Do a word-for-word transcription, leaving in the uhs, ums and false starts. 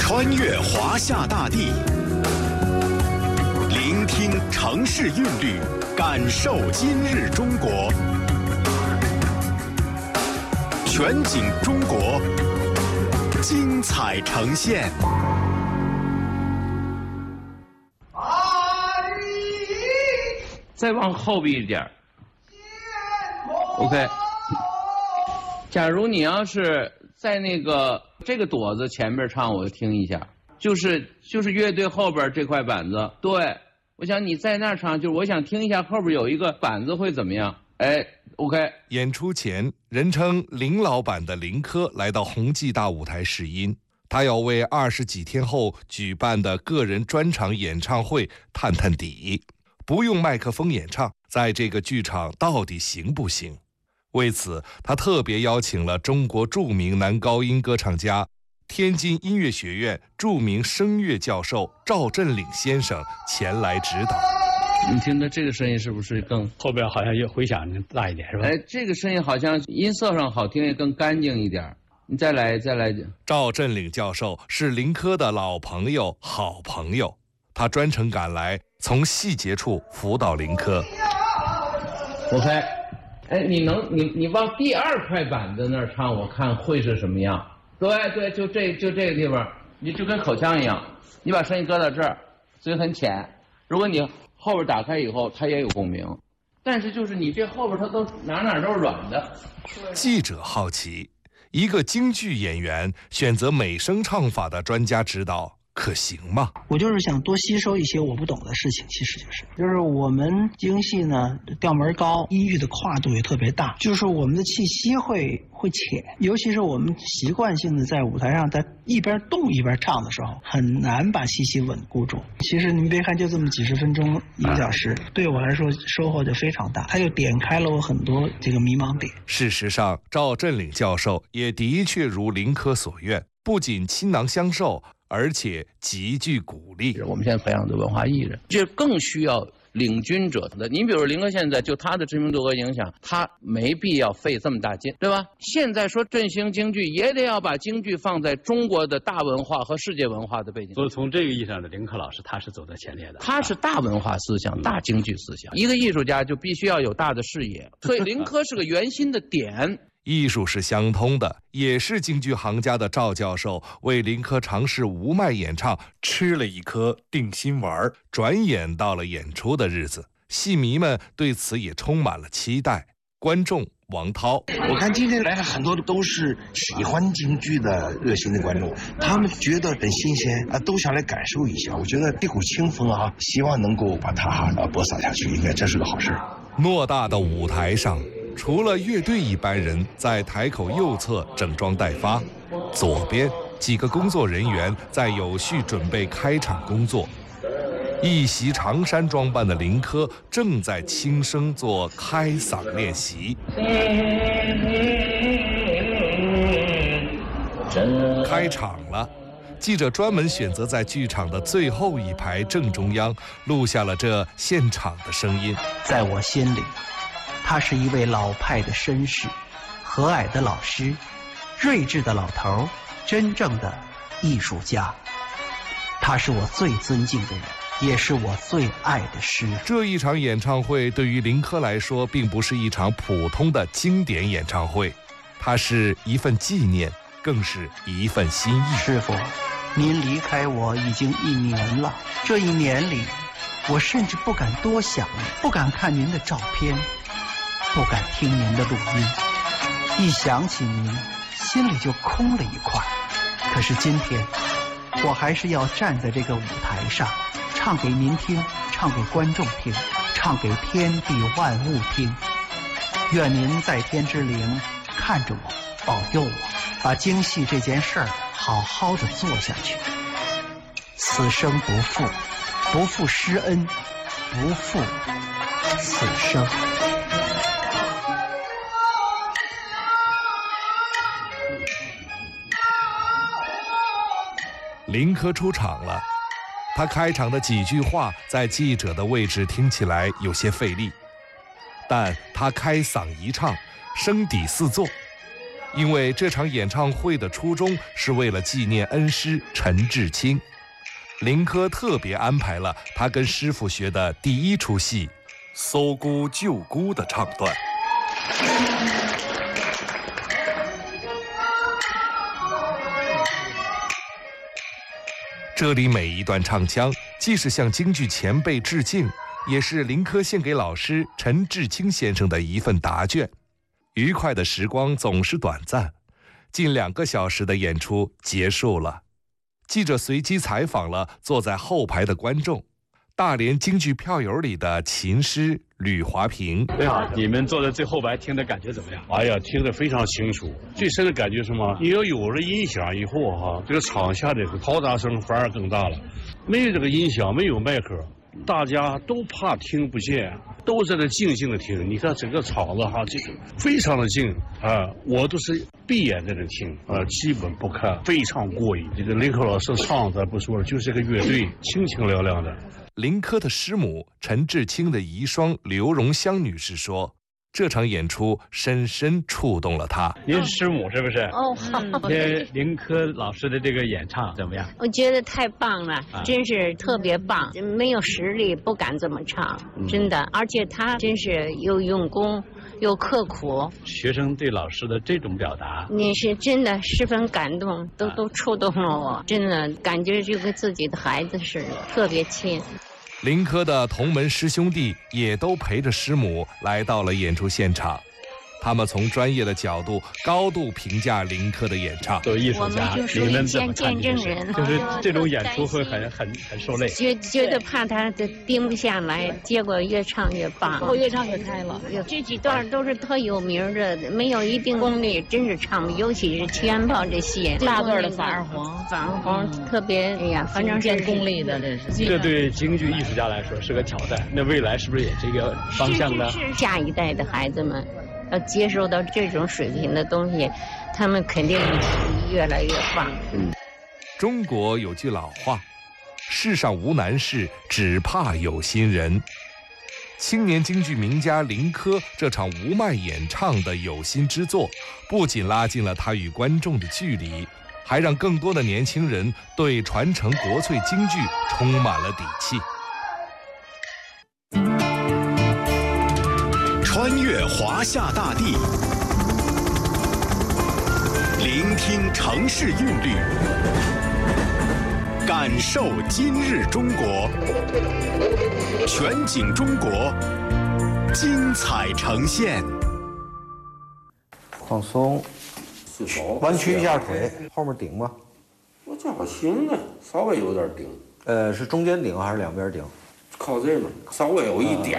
穿越华夏大地，聆听城市韵律，感受今日中国。全景中国，精彩呈现。 再往后边一点 ，OK。假如你要是在那个这个垛子前面唱，我听一下，就是就是乐队后边这块板子。对，我想你在那儿唱，就是我想听一下后边有一个板子会怎么样。哎 ，OK。 演出前，人称林老板的林科来到宏记大舞台试音，他要为二十几天后举办的个人专场演唱会探探底。不用麦克风演唱，在这个剧场到底行不行？为此，他特别邀请了中国著名男高音歌唱家、天津音乐学院著名声乐教授赵振领先生前来指导。 你听的这个声音是不是更后边好像也回响大一点，是吧？ 哎，这个声音好像音色上好听，也更干净一点。你再来，再来。 赵振领教授是林科的老朋友、好朋友，他专程赶来，从细节处辅导林科。 OK。哎，你能你你往第二块板子那儿唱，我看会是什么样？对对，就这就这个地方，你就跟口腔一样，你把声音搁到这儿，所以很浅。如果你后边打开以后，它也有共鸣，但是就是你这后边它都哪哪都是软的。 记者好奇，一个京剧演员选择美声唱法的专家指导，可行吗？ 我就是想多吸收一些我不懂的事情，其实就是就是我们京戏呢调门高，音域的跨度也特别大，就是我们的气息会会浅，尤其是我们习惯性的在舞台上在一边动一边唱的时候，很难把气息稳固住。其实您别看就这么几十分钟一个小时，对我来说收获就非常大，它就点开了我很多这个迷茫点。 事实上，赵振领教授也的确如林科所愿，不仅倾囊相授，而且极具鼓励。 我们现在培养的文化艺人，这更需要领军者的。您比如林科现在就他的知名度和影响，他没必要费这么大劲，对吧？现在说振兴京剧，也得要把京剧放在中国的大文化和世界文化的背景。 所以从这个意义上的，林科老师他是走在前列的， 他是大文化思想、大京剧思想。一个艺术家就必须要有大的视野，所以林科是个圆心的点。 艺术是相通的，也是京剧行家的赵教授为林科尝试无麦演唱吃了一颗定心丸，转眼到了演出的日子，戏迷们对此也充满了期待。观众王涛， 我看今天来了很多的都是喜欢京剧的热心的观众，他们觉得很新鲜啊，都想来感受一下。我觉得这股清风啊，希望能够把它啊播撒下去，应该这是个好事。 偌大的舞台上，除了乐队一班人在台口右侧整装待发，左边几个工作人员在有序准备开场工作。一袭长衫装扮的林科正在轻声做开嗓练习。开场了，记者专门选择在剧场的最后一排正中央录下了这现场的声音。 在我心里，他是一位老派的绅士，和蔼的老师，睿智的老头，真正的艺术家。他是我最尊敬的人，也是我最爱的诗。 这一场演唱会对于林科来说，并不是一场普通的经典演唱会，它是一份纪念，更是一份心意。 师父，您离开我已经一年了，这一年里，我甚至不敢多想你，不敢看您的照片，不敢听您的录音，一想起您，心里就空了一块。可是今天，我还是要站在这个舞台上，唱给您听，唱给观众听，唱给天地万物听。愿您在天之灵看着我，保佑我，把京戏这件事儿好好的做下去。此生不负，不负师恩，不负此生。 林科出场了，他开场的几句话在记者的位置听起来有些费力，但他开嗓一唱，声底四作， 因为这场演唱会的初衷是为了纪念恩师陈志清，林科特别安排了他跟师傅学的第一出戏《搜孤救孤》的唱段。这里每一段唱腔，既是向京剧前辈致敬，也是林科献给老师陈志清先生的一份答卷。愉快的时光总是短暂，近两个小时的演出结束了。记者随机采访了坐在后排的观众，大连京剧票友里的琴师吕华平。 你好，你们坐在最后排听的感觉怎么样？ 哎呀，听得非常清楚。最深的感觉是什么？你要有了音响以后哈，这个场下的嘈杂声反而更大了。没有这个音响，没有麦克，大家都怕听不见，都在这静静的听。你看整个场子哈，这个非常的静啊，我都是闭眼在这听啊，基本不看，非常过瘾。这个林科老师唱咱不说了，就是个乐队，清清亮亮的。 林科的师母陈志清的遗孀刘荣香女士说，这场演出深深触动了她。 您师母是不是？ 哦，好。 这林科老师的这个演唱怎么样？ 我觉得太棒了， 啊、 真是特别棒。没有实力不敢这么唱，嗯、真的。而且他真是又用功又刻苦。 学生对老师的这种表达， 你是真的十分感动，都都触动了我，真的感觉就跟自己的孩子似的，特别亲。 林科的同门师兄弟也都陪着师母来到了演出现场，他们从专业的角度高度评价林科的演唱。 作为艺术家，你们怎么看？ 见证人， 就是这种演出会很很很受累。 觉觉得怕他盯不下来，结果越唱越棒， 我越唱越开了。 这几段都是特有名的，没有一定功力，真是唱，尤其是七元炮这戏， 大段的反二黄， 反二黄特别，哎呀，反正见功力的，这是。 这对京剧艺术家来说是个挑战。那未来是不是也是一个方向呢？ 是是是，下一代的孩子们要接受到这种水平的东西，他们肯定越来越棒。 嗯，中国有句老话，世上无难事，只怕有心人。青年京剧名家林科这场无麦演唱的有心之作，不仅拉近了他与观众的距离，还让更多的年轻人对传承国粹京剧充满了底气。 穿越华夏大地，聆听城市韵律，感受今日中国。全景中国，精彩呈现。 放松，弯曲一下腿，后面顶吧。 我这还行啊，稍微有点顶。 呃，是中间顶还是两边顶？ 靠这嘛，稍微有一点